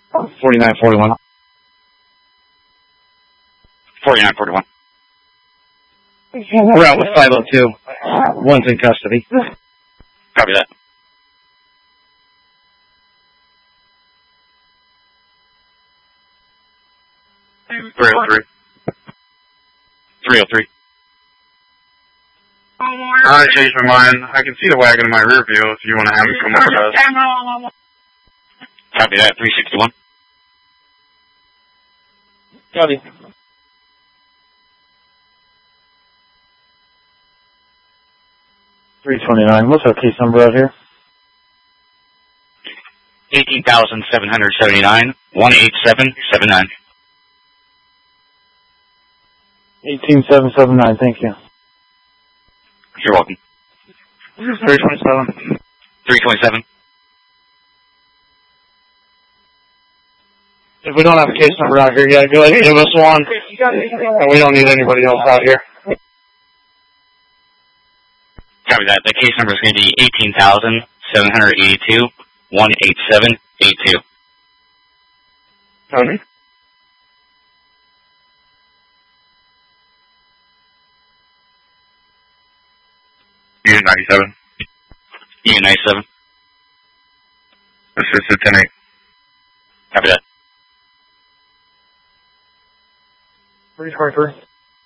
4941. 4941. We're out with 502. One's in custody. Copy that. Three 303. I changed my mind. I can see the wagon in my rear view if you want to have me come over to us. Copy that. 361. Copy. 329. What's our case number out here? 18,779. 18779. 18779. Thank you. You're welcome. 327. 327. If we don't have a case number out here yet, go ahead and give us one. And we don't need anybody else out here. Copy that. The case number is going to be 18,782. 18782. Tony? Unit 97. Unit 97. This is Lieutenant 8. Copy that. 323.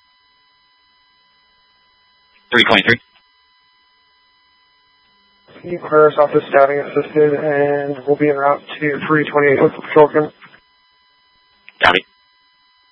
323. Clearance office stabbing assisted, and we'll be en route to 328 with the patrol gun. Copy.